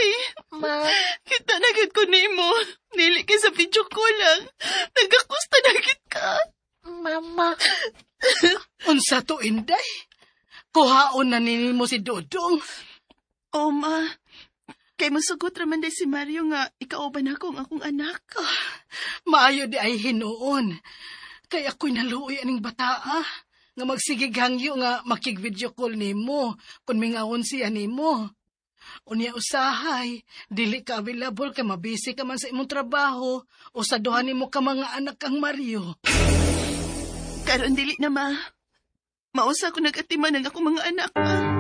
day. Ma. Kita na gid ko nimo. Dili kay sa video ko lang. Nagakusta na gid ka. Mama. Unsa to, Inday? Kuhaon na ninimo si Dodong. O ma, kay masugot raman day si Mario nga ikauban ako ang akong anak. Maayo di ay hinuon. Kaya ako'y naluoy aning bataa. Nga magsigig hangyo nga makig-video call nimo kung mingawon siya nimo. Unya usahay, dili ka available kay mabisi ka man sa imong trabaho o sa duha nimo ka mga anak kang Mario. Karon dili na ma. Mausa ko nag-atiman ang akong mga anak ma.